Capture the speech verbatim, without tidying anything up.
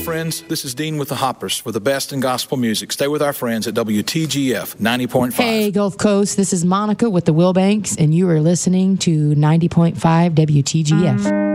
friends. This is Dean with the Hoppers for the best in gospel music. Stay with our friends at W T G F ninety point five. Hey, Gulf Coast. This is Monica with the Wilbanks, and you are listening to ninety point five W T G F.